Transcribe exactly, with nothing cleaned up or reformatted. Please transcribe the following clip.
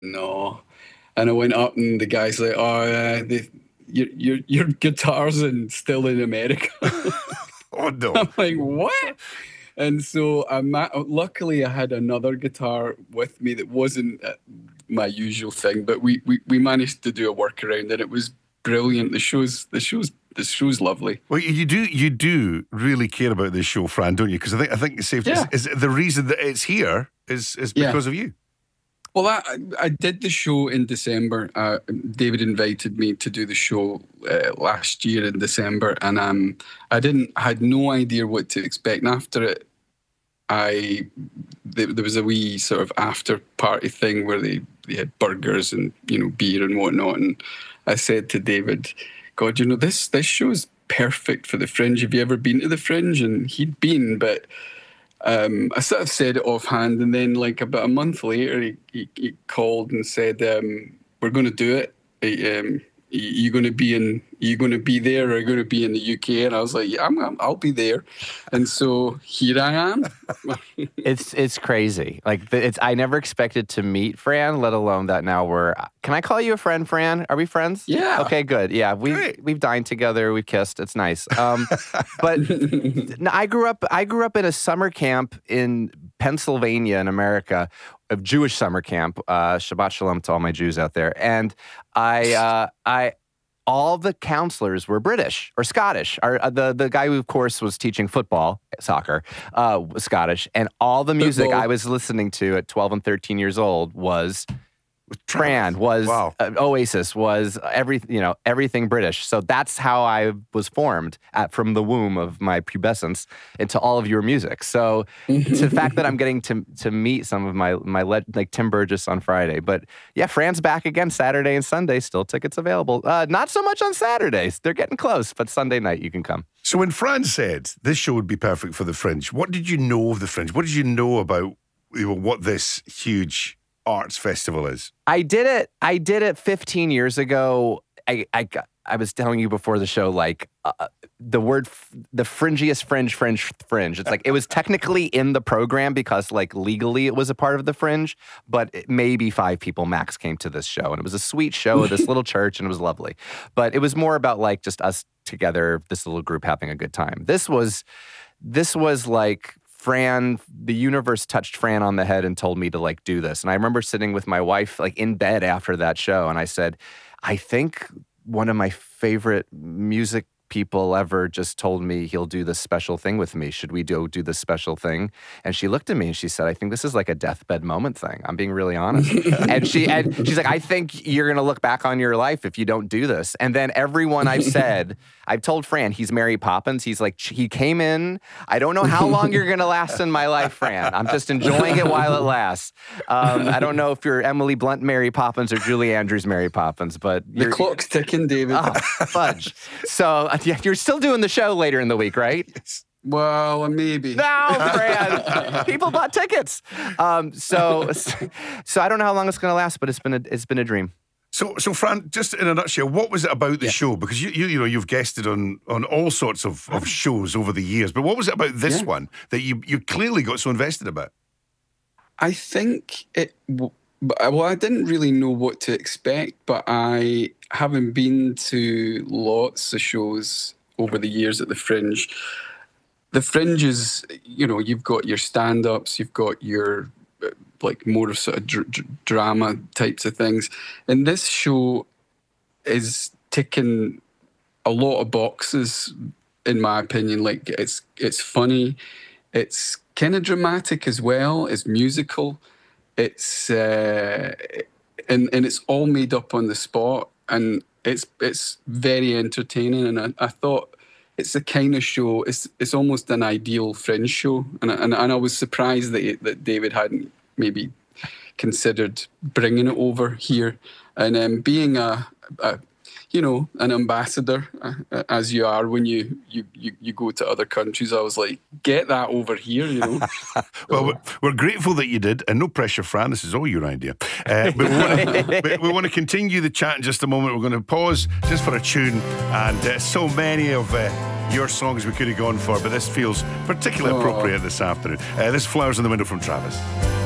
No. And I went up and the guy's like, oh, uh, the, your, your, your guitar's in, still in America. Oh, no. I'm like, what? And so I ma- luckily I had another guitar with me that wasn't uh, my usual thing, but we, we, we managed to do a workaround and it was brilliant. The show's the show's the show's lovely. Well, you do you do really care about this show, Fran, don't you? Because I think I think it's safe. Yeah. To, is, is the reason that it's here is is because Yeah. of you. Well, I, I did the show in December. Uh, David invited me to do the show uh, last year in December, and um, I didn't I had no idea what to expect. And after it, I there, there was a wee sort of after party thing where they, they had burgers and you know beer and whatnot. And I said to David, "God, you know this this show's perfect for the Fringe. Have you ever been to the Fringe?" And he'd been, but. Um, I sort of said it offhand, and then like about a month later, he, he, he called and said, um, "We're going to do it. Um, you going to be in? You going to be there, or are you going to be in the U K?" And I was like, "Yeah, I'm, I'm, I'll be there." And so here I am. It's it's crazy. Like it's I never expected to meet Fran, let alone that now we're. Can I call you a friend, Fran? Are we friends? Yeah. Okay, good. Yeah, we Great. we've dined together, we've kissed. It's nice. Um, but no, I grew up. I grew up in a summer camp in Pennsylvania, in America, a Jewish summer camp. Uh, Shabbat shalom to all my Jews out there. And I uh, I. all the counselors were British or Scottish. Our, uh, the, the guy who, of course, was teaching football, soccer, uh, was Scottish. And all the music Football. I was listening to at twelve and thirteen years old was Fran, was Wow. uh, Oasis, was every, you know, everything British. So that's how I was formed at, from the womb of my pubescence into all of your music. So it's the fact that I'm getting to to meet some of my, my le- like Tim Burgess on Friday. But yeah, Fran's back again Saturday and Sunday. Still tickets available. Uh, not so much on Saturdays. They're getting close, but Sunday night you can come. So when Fran said this show would be perfect for the Fringe, what did you know of the Fringe? What did you know about you know, what this huge arts festival is? I did it. I did it fifteen years ago. I I, got- I was telling you before the show, like uh, the word, f- the fringiest fringe, fringe, fringe. It's like it was technically in the program because, like, legally it was a part of the Fringe, but it, maybe five people max came to this show, and it was a sweet show at this little church, and it was lovely. But it was more about like just us together, this little group having a good time. This was, this was like. Fran, the universe touched Fran on the head and told me to like do this. And I remember sitting with my wife like in bed after that show. And I said, I think one of my favorite music people ever just told me he'll do this special thing with me. Should we do do this special thing? And she looked at me and she said, I think this is like a deathbed moment thing. I'm being really honest. and she and she's like, I think you're gonna look back on your life if you don't do this. And then everyone I've said, I've told Fran, he's Mary Poppins. He's like, he came in. I don't know how long you're gonna last in my life, Fran. I'm just enjoying it while it lasts. Um, I don't know if you're Emily Blunt Mary Poppins or Julie Andrews Mary Poppins, but The you're, clock's ticking, David. oh, fudge. So uh, yeah, you're still doing the show later in the week, right? Well, maybe. No, Fran. People bought tickets. Um, so, so I don't know how long it's going to last, but it's been a, it's been a dream. So, so Fran, just in a nutshell, what was it about the Yeah. show? Because you, you, you know, you've guested on on all sorts of, of shows over the years, but what was it about this Yeah. one that you you clearly got so invested about? I think it. w- but- Well, I didn't really know what to expect, but I, having been to lots of shows over the years at the Fringe, the Fringe is, you know, you've got your stand-ups, you've got your uh, like more of sort of dr- dr- drama types of things, and this show is ticking a lot of boxes, in my opinion. Like it's it's funny, it's kind of dramatic as well, it's musical, it's uh, and and it's all made up on the spot, and it's it's very entertaining. And I, I thought it's the kind of show. It's it's almost an ideal Fringe show, and I- and, and I was surprised that that David hadn't maybe considered bringing it over here, and um, being a, a you know, an ambassador, uh, as you are when you, you, you, you go to other countries. I was like, get that over here, you know. Well, we're, we're grateful that you did, and no pressure, Fran. This is all your idea. Uh, but we want to we want to continue the chat in just a moment. We're going to pause just for a tune, and uh, so many of uh, your songs we could have gone for, but this feels particularly Oh. appropriate this afternoon. Uh, this Flowers in the Window from Travis.